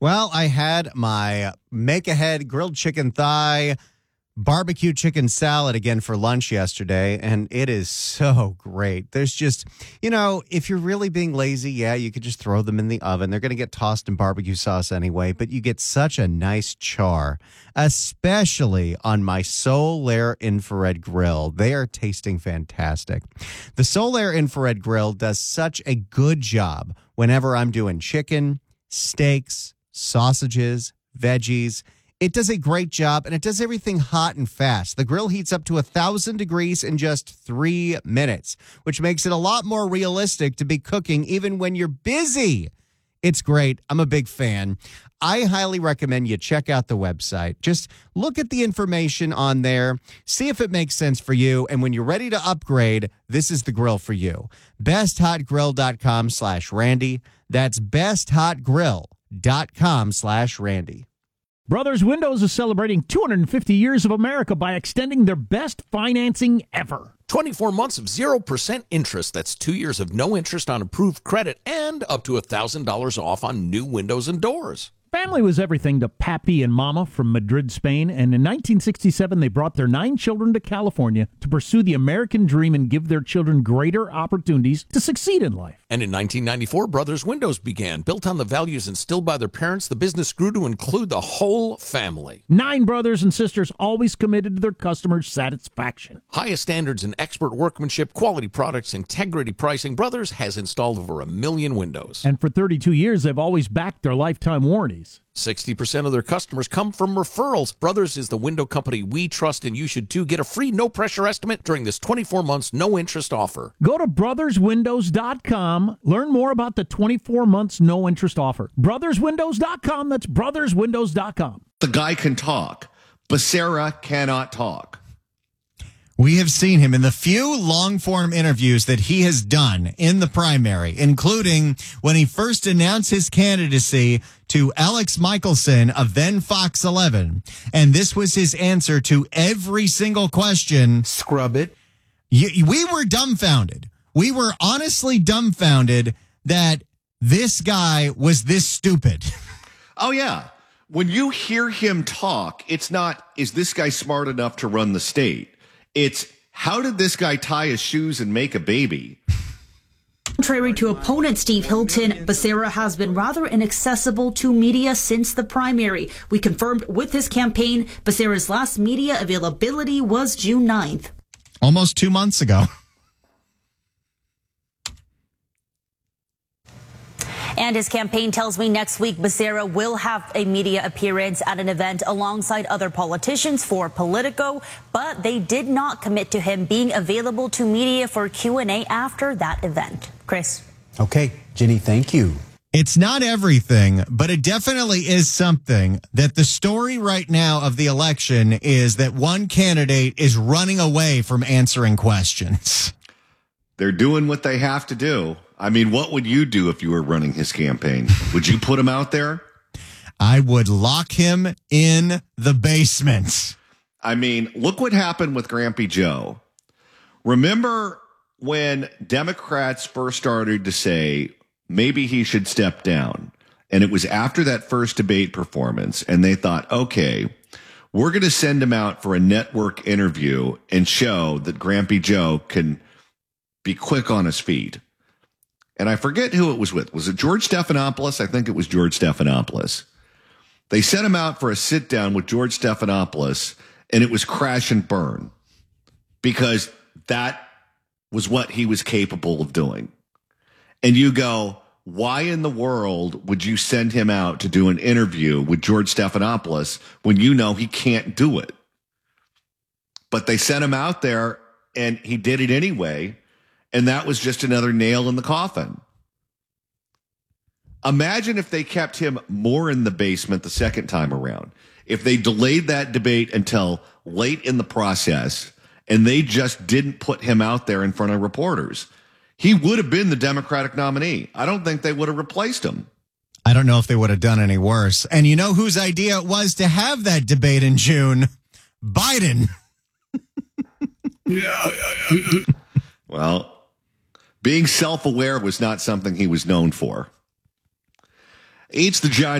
Well, I had my make-ahead grilled chicken thigh barbecue chicken salad again for lunch yesterday, and it is so great. There's just, if you're really being lazy, yeah, you could just throw them in the oven. They're going to get tossed in barbecue sauce anyway, but you get such a nice char, especially on my Solaire infrared grill. They are tasting fantastic. The Solaire infrared grill does such a good job whenever I'm doing chicken, steaks, sausages, veggies. It does a great job, and it does everything hot and fast. The grill heats up to 1,000 degrees in just 3 minutes, which makes it a lot more realistic to be cooking even when you're busy. It's great. I'm a big fan. I highly recommend you check out the website. Just look at the information on there, see if it makes sense for you, and when you're ready to upgrade, this is the grill for you. BestHotGrill.com/Randy. That's BestHotGrill.com/Randy. Brothers Windows is celebrating 250 years of America by extending their best financing ever. 24 months of 0% interest. That's 2 years of no interest on approved credit and up to $1,000 off on new windows and doors. Family was everything to Pappy and Mama from Madrid, Spain, and in 1967 they brought their 9 children to California to pursue the American dream and give their children greater opportunities to succeed in life. And in 1994, Brothers Windows began. Built on the values instilled by their parents, the business grew to include the whole family. 9 brothers and sisters always committed to their customers' satisfaction. Highest standards in expert workmanship, quality products, integrity pricing. Brothers has installed over 1 million windows. And for 32 years, they've always backed their lifetime warranties. 60% of their customers come from referrals. Brothers is the window company we trust, and you should too. Get a free no-pressure estimate during this 24 months no-interest offer. Go to brotherswindows.com. Learn more about the 24 months no-interest offer. Brotherswindows.com. That's brotherswindows.com. The guy can talk. Becerra cannot talk. We have seen him in the few long-form interviews that he has done in the primary, including when he first announced his candidacy to Alex Michelson of then Fox 11. And this was his answer to every single question. Scrub it. We were dumbfounded. We were honestly dumbfounded that this guy was this stupid. Oh, yeah. When you hear him talk, it's not, is this guy smart enough to run the state? It's, how did this guy tie his shoes and make a baby? Contrary to opponent Steve Hilton, Becerra has been rather inaccessible to media since the primary. We confirmed with his campaign, Becerra's last media availability was June 9th. Almost 2 months ago. And his campaign tells me next week Becerra will have a media appearance at an event alongside other politicians for Politico, but they did not commit to him being available to media for Q&A after that event. Chris. Okay, Ginny, thank you. It's not everything, but it definitely is something that the story right now of the election is that one candidate is running away from answering questions. They're doing what they have to do. I mean, what would you do if you were running his campaign? Would you put him out there? I would lock him in the basement. I mean, look what happened with Grampy Joe. Remember when Democrats first started to say maybe he should step down? And it was after that first debate performance. And they thought, okay, we're going to send him out for a network interview and show that Grampy Joe can be quick on his feet. And I forget who it was with. Was it George Stephanopoulos? I think it was George Stephanopoulos. They sent him out for a sit down with George Stephanopoulos, and it was crash and burn because that was what he was capable of doing. And you go, why in the world would you send him out to do an interview with George Stephanopoulos when you know he can't do it? But they sent him out there, and he did it anyway. And that was just another nail in the coffin. Imagine if they kept him more in the basement the second time around. If they delayed that debate until late in the process and they just didn't put him out there in front of reporters, he would have been the Democratic nominee. I don't think they would have replaced him. I don't know if they would have done any worse. And you know whose idea it was to have that debate in June? Biden. Well, being self-aware was not something he was known for. It's the John